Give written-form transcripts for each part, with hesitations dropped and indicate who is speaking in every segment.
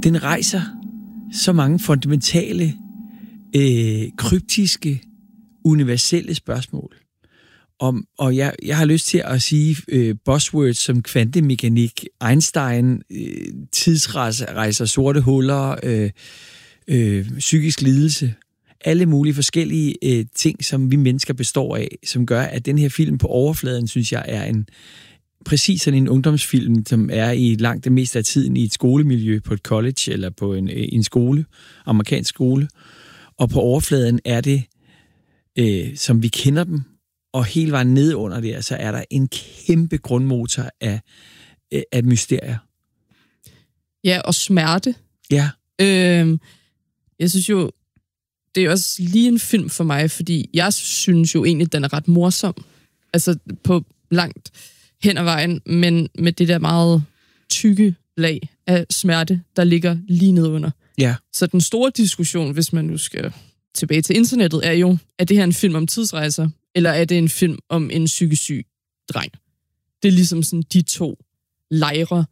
Speaker 1: den rejser så mange fundamentale, kryptiske, universelle spørgsmål. Og jeg har lyst til at sige buzzwords som kvantemekanik, Einstein, tidsrejser, sorte huller, psykisk lidelse, alle mulige forskellige ting, som vi mennesker består af, som gør, at den her film på overfladen, synes jeg, er præcis sådan en ungdomsfilm, som er i langt det meste af tiden i et skolemiljø, på et college eller på en skole, amerikansk skole. Og på overfladen er det, som vi kender dem, og hele vejen ned under det, så er der en kæmpe grundmotor af mysterier.
Speaker 2: Ja, og smerte.
Speaker 1: Ja.
Speaker 2: Jeg synes jo, det er også lige en film for mig, fordi jeg synes jo egentlig, den er ret morsom. Altså på langt hen ad vejen, men med det der meget tykke lag af smerte, der ligger lige nedunder.
Speaker 1: Ja.
Speaker 2: Så den store diskussion, hvis man nu skal tilbage til internettet, er jo, er det her en film om tidsrejser, eller er det en film om en psykisk syg dreng? Det er ligesom sådan de to lejre.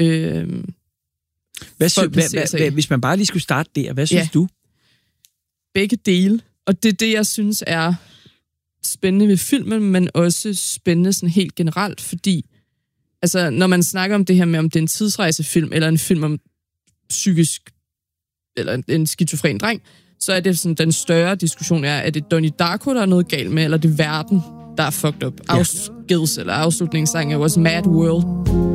Speaker 1: Hvis man bare lige skulle starte der, hvad synes du?
Speaker 2: Begge dele. Og det er det, jeg synes er spændende ved filmen, men også spændende sådan helt generelt, fordi altså, når man snakker om det her med, om det er en tidsrejsefilm, eller en film om psykisk, eller en skizofren dreng, så er det sådan, den større diskussion er det Donnie Darko, der er noget galt med, eller er det verden, der er fucked up? Afskeds- eller afslutningssangen er jo også Mad World.